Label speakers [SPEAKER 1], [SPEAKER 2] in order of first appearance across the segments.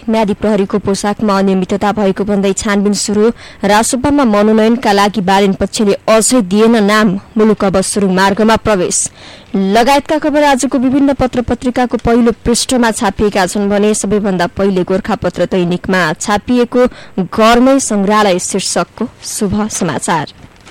[SPEAKER 1] म्यादी प्रहरीको पोसाकमा अनियमितता भएको भन्दै छानबिन सुरु। राजसभामा मनोनयनका लागि बालेन पक्षले अझै दिएन नाम। मुलुक अब सुरुङ मार्गमा प्रवेश लगायतका खबर आजको विभिन्न पत्र पत्रिकाको पहिलो पृष्ठमा छापिएका छन् भने सबैभन्दा पहिले गोरखापत्र दैनिकमा छापिएको घरमै संग्रहालय शीर्षकको शुभ समाचार।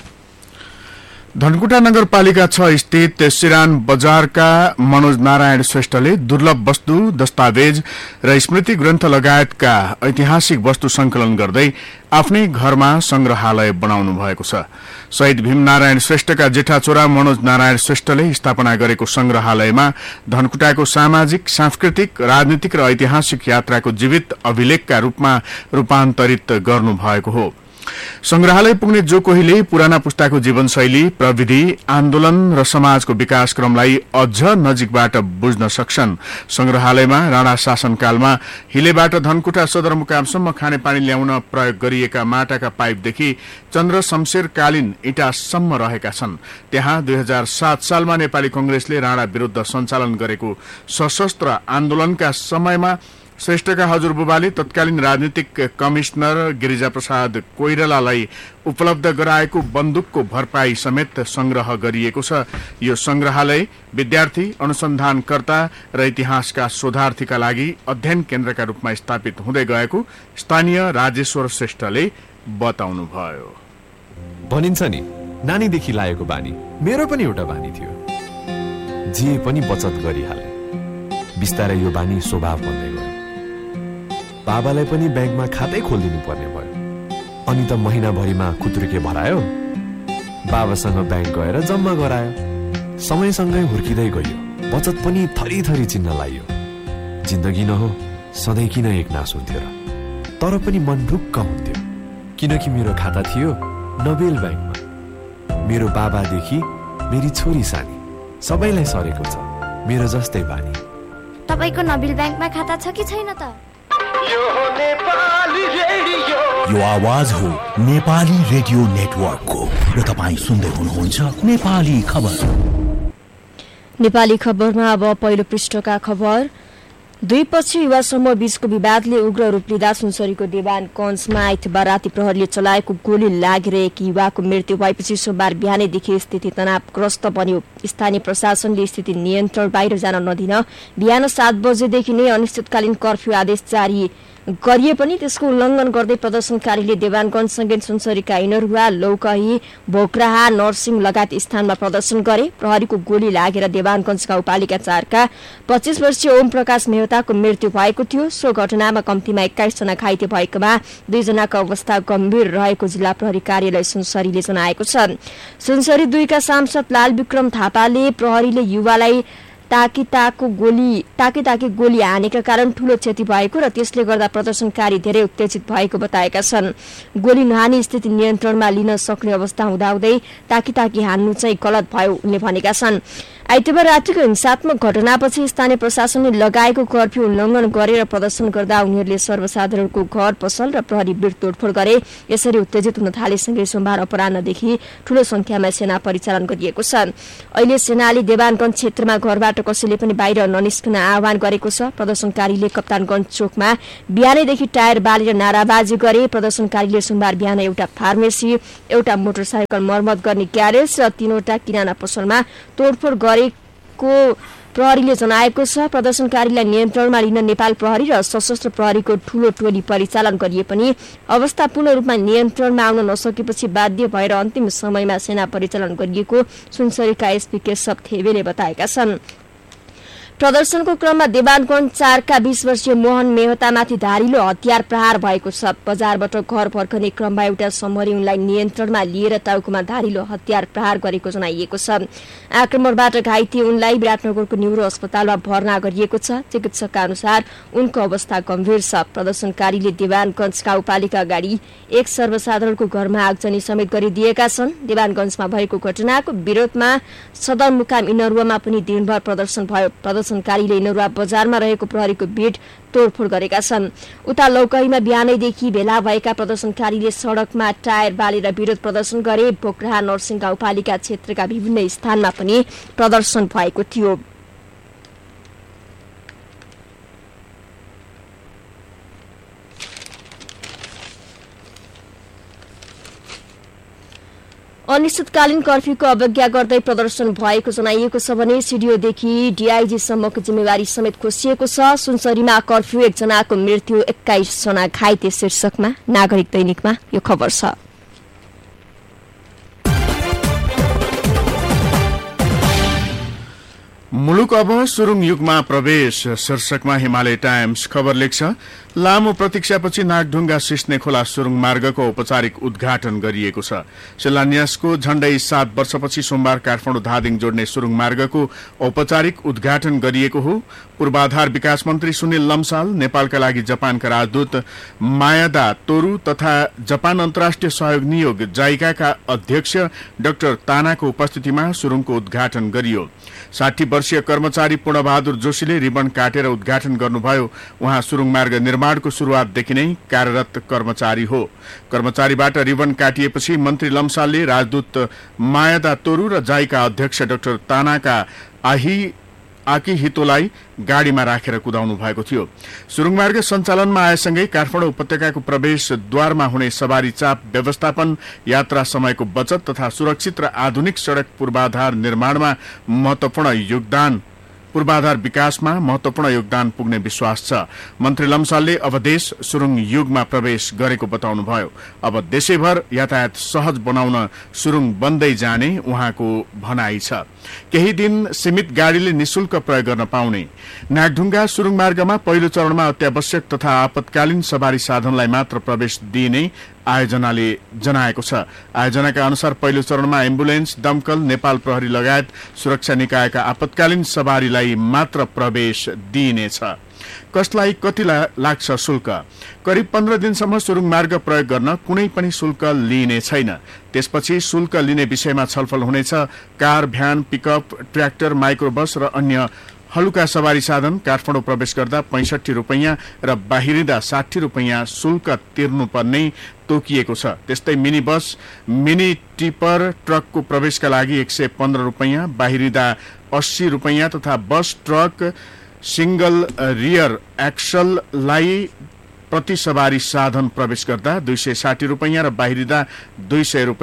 [SPEAKER 2] धनकुटा नगरपालिका 6 स्थित सिरान बजारका मनोज नारायण श्रेष्ठले दुर्लभ वस्तु, दस्तावेज र स्मृति ग्रन्थ लगायतका ऐतिहासिक वस्तु संकलन गर्दै आफ्नै घरमा संग्रहालय बनाउनु भएको छ। शहीद भीमनारायण श्रेष्ठका जेठा छोरा मनोज नारायण श्रेष्ठले स्थापना गरेको संग्रहालयमा धनकुटाको सामाजिक, सांस्कृतिक, राजनीतिक र ऐतिहासिक यात्राको जीवित अभिलेखका रूपमा रूपान्तरित गर्नु भएको हो। संग्रहालय पुग्ने जो कोहीले पुराना पुस्ताको जीवनशैली, प्रविधि, आन्दोलन र समाजको विकासक्रमलाई अझ नजिकबाट बुझ्न सक्छन्। संग्रहालयमा राणा शासनकालमा हिलेबाट धनकुटा सदरमुकामसम्म खानेपानी ल्याउन प्रयोग गरिएका माटाका पाइपदेखि चन्द्र शमशेरकालीन इँटासम्म रहेका छन्। त्यहाँ 2007 सालमा नेपाली कंग्रेसले राणा विरुद्ध सञ्चालन गरेको सशस्त्र आन्दोलनका समयमा श्रेष्ठका हजुरबुबाले तत्कालीन राजनीतिक कमिश्नर गिरिजाप्रसाद कोइरालालाई उपलब्ध गराएको बन्दुकको भरपाई समेत संग्रह गरिएको छ। यो संग्रहालय विद्यार्थी, अनुसन्धानकर्ता र इतिहासका शोधार्थीका लागि अध्ययन केन्द्रका रूपमा स्थापित हुँदै गएको स्थानीय राजेश्वर श्रेष्ठले बताउनुभयो।
[SPEAKER 3] भनिन्छ नि, नानीदेखि लागेको बानी मेरो पनि एउटा बानी थियो। जे पनि बचत गरिहाले। बिस्तारै यो बानी स्वभाव बन्दै गयो। बाबालाई पनि ब्याङ्कमा खातै खोलिदिनु पर्ने भयो। अनि त महिनाभरिमा कुत्रुके भरायो। बाबासँग ब्याङ्क गएर जम्मा गरायो। समयसँगै हुर्किँदै गयो। बचत पनि थरी थरी चिन्न लाग्यो। जिन्दगी न हो, सधैँ किन एक नास हुन्थ्यो र? तर पनि मन ढुक्क हुन्थ्यो, किनकि मेरो खाता थियो नोबेल ब्याङ्कमा। मेरो बाबादेखि मेरी छोरी सानी सबैलाई सरेको छ मेरो जस्तै बानी।
[SPEAKER 4] तपाईको नोबेल ब्याङ्कमा खाता छ कि छैन त?
[SPEAKER 5] यो आवाज हो नेपाली रेडियो नेटवर्कको र तपाईं सुन्दै हुनुहुन्छ नेपाली खबर।
[SPEAKER 1] नेपाली खबरमा अब पहिलो पृष्ठका खबर। दुई पक्ष युवा समूह बीचको विवादले उग्र रूप लिँदा सुनसरीको देवानगञ्जमा आइतबार राति प्रहरीले चलाएको गोली लागेर एक युवाको मृत्यु भएपछि सोमबार बिहानैदेखि स्थिति तनावग्रस्त बन्यो। स्थानीय प्रशासनले स्थिति नियन्त्रण बाहिर जान नदिन बिहान 7 बजेदेखि नै अनिश्चितकालीन कर्फ्यू आदेश जारी गरिए पनि त्यसको उल्लङ्घन गर्दै प्रदर्शनकारीले देवानगञ्जसँगै सुनसरीका इनरुवा, लौकही, भोक्राहा, नरसिंह लगायत स्थानमा प्रदर्शन गरे। प्रहरीको गोली लागेर देवानगञ्जका उपालिका 4 का 25 वर्षीय ओम प्रकाश मेहताको मृत्यु भएको थियो। सो घटनामा कम्तीमा 21 जना घाइते भएकोमा 2 जनाको अवस्था गम्भीर रहेको जिल्ला प्रहरी कार्यालय सुनसरीले जनाएको छ। सुनसरी 2 का सांसद लालविक्रम थापाले प्रहरीले युवालाई ताकी गोली हानेका कारण ठूलो क्षति भएको र त्यसले गर्दा प्रदर्शनकारी धेरै उत्तेजित भएको बताएका छन्। गोली नहानी स्थिति नियन्त्रणमा लिन सक्ने अवस्था हुँदाहुँदै ताकी हान्नु चाहिँ गलत भयो उनले भनेका छन्। आइतबार रातिको हिंसात्मक घटनापछि स्थानीय प्रशासनले लगाएको कर्फ्यू उल्लङ्घन गरेर प्रदर्शन गर्दा उनीहरूले सर्वसाधारणको घर, पसल र प्रहरी भिड तोडफोड गरे। यसरी उत्तेजित हुन थालेसँगै सोमबार अपराह्नदेखि ठूलो संख्यामा सेना परिचालन गरिएको छ। अहिले सेनाले देवानगञ्ज क्षेत्रमा घरबाट कसैले पनि बाहिर ननिस्कन आह्वान गरेको छ। प्रदर्शनकारीले कप्तानगञ्ज चोकमा बिहानैदेखि टायर बालेर नाराबाजी गरे। प्रदर्शनकारीले सोमबार बिहान एउटा फार्मेसी, एउटा मोटरसाइकल मर्मत गर्ने ग्यारेज र 3वटा किराना पसलमा तोडफोड गरेको प्रहरीले जनाएको छ। प्रदर्शनकारीलाई नियन्त्रणमा लिन नेपाल प्रहरी र सशस्त्र प्रहरीको ठूलो टोली परिचालन गरिए पनि अवस्था पूर्ण रूपमा नियन्त्रणमा आउन नसकेपछि बाध्य भएर अन्तिम समयमा सेना परिचालन गरिएको सुनसरीका एसपी केशव थेवेले बताएका छन्। प्रदर्शनको क्रममा देवानगञ्ज 4 का 20 वर्षीय मोहन मेहतामाथि धारिलो हतियार प्रहार भएको छ। बजारबाट घर फर्कने क्रममा एउटा समूहले उनलाई नियन्त्रणमा लिएर टाउकोमा धारिलो हतियार प्रहार गरेको जनाइएको छ। आक्रमणबाट घाइते उनलाई विराटनगरको न्युरो अस्पतालमा भर्ना गरिएको छ। चिकित्सकका अनुसार उनको अवस्था गम्भीर छ। प्रदर्शनकारीले देवानगञ्जका उपालिका अगाडि एक सर्वसाधारणको घरमा आगजनी समेत गरिदिएका छन्। देवानगञ्जमा भएको घटनाको विरोधमा सदरमुकाम इनरुवामा पनि दिनभर प्रदर्शन भयो। प्रदर्शनकारीले इनरुवा बजारमा रहेको प्रहरीको भिड तोडफोड गरेका छन्। उता लौकहीमा बिहानैदेखि भेला भएका प्रदर्शनकारीले सड़कमा टायर बालेर विरोध प्रदर्शन गरे। बोक्राहा, नरसिंह गाउँपालिका क्षेत्रका विभिन्न स्थानमा पनि प्रदर्शन भएको थियो। अनिश्चितकालीन कर्फ्यूको अवज्ञा गर्दै प्रदर्शन भएको जनाइएको छ भने सिडिओदेखि डीआईजी सम्मको जिम्मेवारी समेत खोसिएको छ। सुनसरीमा कर्फ्यू, 1 जनाको मृत्यु, 21 जना घाइते शीर्षकमा नागरिक दैनिकमा यो खबर छ।
[SPEAKER 2] मुलुक अब सुरुङ युगमा प्रवेश शीर्षकमा हिमालय टाइम्स खबर लेख्छ। लामो प्रतीक्षापछि नागढुङ्गा सिस्ने खोला सुरुङ मार्गको औपचारिक उद्घाटन गरिएको छ। शिलान्यासको झण्डै 7 वर्षपछि सोमबार काठमाडौँ धादिङ जोड्ने सुरुङ मार्गको औपचारिक उद्घाटन गरिएको हो। पूर्वाधार विकास मन्त्री सुनिल लम्साल, नेपालका लागि जापानका राजदूत मायादा तोरू तथा जापान अन्तर्राष्ट्रिय सहयोग नियोग जाइकाका अध्यक्ष डाक्टर तानाको उपस्थितिमा सुरुङको उद्घाटन गरियो। 60 वर्षीय कर्मचारी पूर्णबहादुर जोशीले रिबन काटेर उद्घाटन गर्नुभयो। उहाँ सुरुङ मार्ग निर्माणको शुरूआतदेखि नै कार्यरत कर्मचारी हो। कर्मचारीबाट रिबन काटिएपछि मन्त्री लम्सालले राजदूत मायादा तोरू र जाइका अध्यक्ष डाक्टर तानाका आकिहितोलाई गाडीमा राखेर कुदाउनु भएको थियो। सुरुङ मार्ग सञ्चालनमा आएसँगै काठमाडौँ उपत्यकाको प्रवेश द्वारमा हुने सवारी चाप व्यवस्थापन, यात्रा समयको बचत तथा सुरक्षित र आधुनिक सड़क पूर्वाधार विकासमा महत्वपूर्ण योगदान पुग्ने विश्वास छ। मन्त्री लम्सालले अब देश सुरुङ युगमा प्रवेश गरेको बताउनुभयो। अब देशैभर यातायात सहज बनाउन सुरुङ बन्दै जाने उहाँको भनाइ छ। केही दिन सीमित गाडीले निशुल्क प्रयोग गर्न पाउने। नागढुङ्गा सुरुङ मार्गमा पहिलो चरणमा अत्यावश्यक तथा आपतकालीन सवारी साधनलाई मात्र प्रवेश दिइने आयोजनाले जनाएको छ। आयोजनाका अनुसार पहिलो चरणमा एम्बुलेन्स, दमकल, नेपाल प्रहरी लगायत सुरक्षा निकायका आपतकालीन सवारीलाई मात्र प्रवेश दिइनेछ। कसलाई कति लाग्छ शुल्क? करिब 15 दिनसम्म सुरुङ मार्ग प्रयोग गर्न कुनै पनि शुल्क लिइने छैन। त्यसपछि शुल्क लिने विषयमा छलफल हुनेछ। Car, van, pickup, tractor, microbus र अन्य हलुका सवारी साधन काठमाडौँ प्रवेश गर्दा 65 रुपैयाँ र बाहिरिँदा 60 रुपैयाँ शुल्क तिर्नुपर्ने तोकिएको छ। त्यस्तै मिनी बस, मिनी टिपर ट्रकको प्रवेशका लागि 115 रुपैयाँ, बाहिरिँदा 80 रुपैयाँ तथा बस, ट्रक, सिंगल रियर एक्सललाई प्रति सवारी साधन प्रवेश गर्दा 260 रुपैयाँ र बाहिरिँदा 200 रुपैयाँ